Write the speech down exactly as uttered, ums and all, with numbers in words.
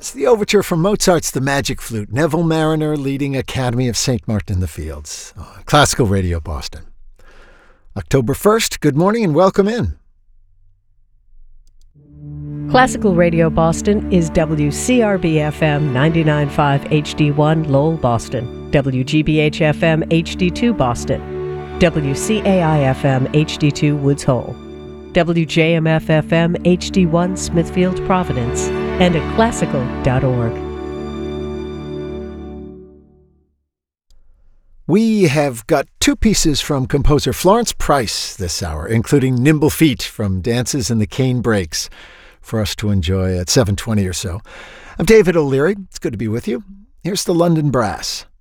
It's the overture from Mozart's The Magic Flute, Neville Mariner leading Academy of Saint Martin in the Fields. Oh, Classical Radio Boston. October first, good morning and welcome in. Classical Radio Boston is W C R B F M ninety-nine point five H D one Lowell, Boston, W G B H F M H D two Boston, W C A I F M H D two Woods Hole, W J M F F M H D one Smithfield, Providence, and at classical dot org. We have got two pieces from composer Florence Price this hour, including Nimble Feet from Dances in the Cane Breaks, for us to enjoy at seven twenty or so. I'm David O'Leary. It's good to be with you. Here's the London Brass.